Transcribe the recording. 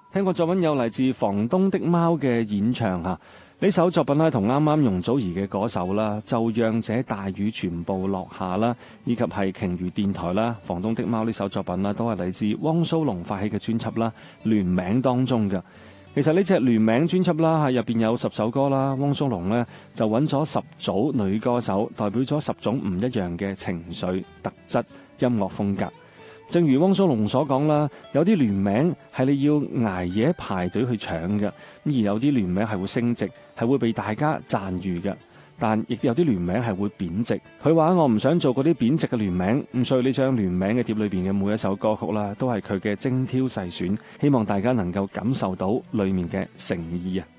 聽過作品有嚟自房東的貓嘅演唱嚇，呢首作品咧同啱啱容祖兒嘅嗰首啦，就讓這大雨全部落下啦，以及係鯨魚電台啦，房東的貓呢首作品啦，都係嚟自汪蘇泷發起嘅專輯啦，聯名當中嘅。其實呢隻聯名專輯啦，係入邊有10首歌啦，汪蘇泷呢就揾咗10組女歌手，代表咗10種唔一樣嘅情緒、特質、音樂風格。正如汪蘇泷所講啦，有啲聯名係你要捱夜排隊去搶嘅，而有啲聯名係會升值，係會被大家讚譽嘅。但亦有啲聯名係會貶值。佢話我唔想做嗰啲貶值嘅聯名，咁所以呢張聯名嘅碟裏邊嘅每一首歌曲啦，都係佢嘅精挑細選，希望大家能夠感受到裡面嘅誠意啊！